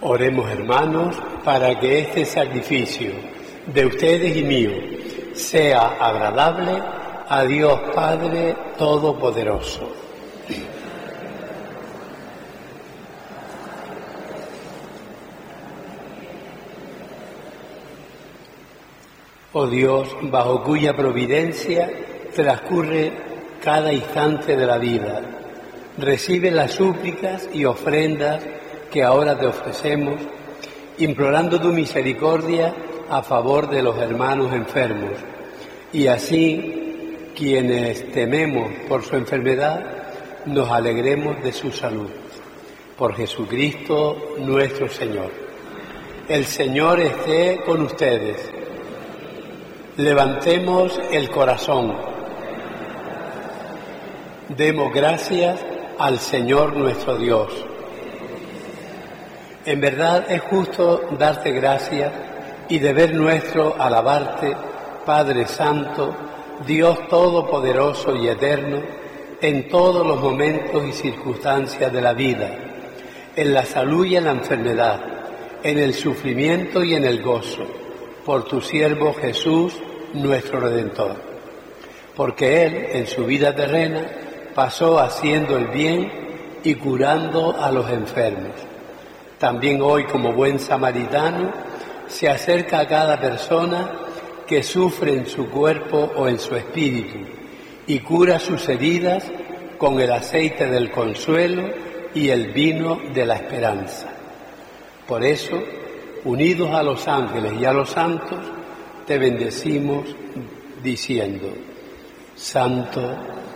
Oremos, hermanos, para que este sacrificio de ustedes y mío sea agradable a Dios Padre Todopoderoso. Oh Dios, bajo cuya providencia transcurre cada instante de la vida, recibe las súplicas y ofrendas que ahora te ofrecemos, implorando tu misericordia a favor de los hermanos enfermos, y así quienes tememos por su enfermedad nos alegremos de su salud. Por Jesucristo nuestro Señor. El Señor esté con ustedes. Levantemos el corazón. Demos gracias al Señor nuestro Dios. En verdad es justo darte gracias y deber nuestro alabarte, Padre Santo, Dios Todopoderoso y Eterno, en todos los momentos y circunstancias de la vida, en la salud y en la enfermedad, en el sufrimiento y en el gozo, por tu siervo Jesús, nuestro Redentor. Porque Él, en su vida terrena, pasó haciendo el bien y curando a los enfermos. También hoy, como buen samaritano, se acerca a cada persona que sufre en su cuerpo o en su espíritu y cura sus heridas con el aceite del consuelo y el vino de la esperanza. Por eso, unidos a los ángeles y a los santos, te bendecimos diciendo: Santo,